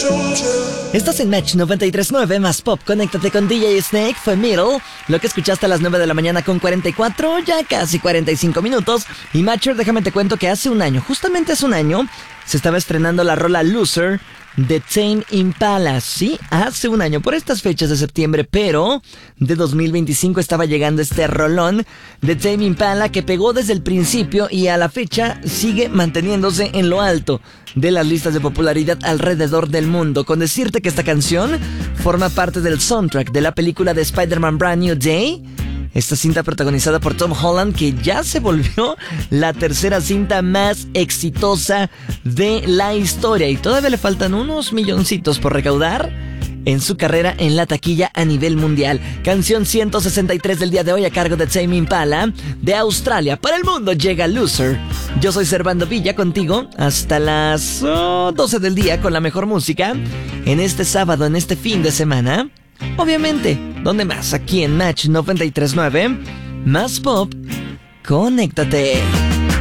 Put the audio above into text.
Estás en Match 93.9 más Pop. Conéctate con DJ Snake. Fue Middle. Lo que escuchaste a las 9 de la mañana con 44, ya casi 45 minutos. Y Matcher, déjame te cuento que hace un año, justamente hace un año, se estaba estrenando la rola Loser de Tame Impala. Sí, hace un año, por estas fechas de septiembre, pero de 2025 estaba llegando este rolón de Tame Impala que pegó desde el principio y a la fecha sigue manteniéndose en lo alto de las listas de popularidad alrededor del mundo. Con decirte que esta canción forma parte del soundtrack de la película de Spider-Man Brand New Day. Esta cinta protagonizada por Tom Holland, que ya se volvió la tercera cinta más exitosa de la historia. Y todavía le faltan unos milloncitos por recaudar en su carrera en la taquilla a nivel mundial. Canción 163 del día de hoy a cargo de Tame Impala. De Australia para el mundo llega Loser. Yo soy Servando Villa, contigo hasta las 12 del día con la mejor música en este sábado, en este fin de semana. Obviamente, ¿dónde más? Aquí en Match 93.9 más Pop. Conéctate.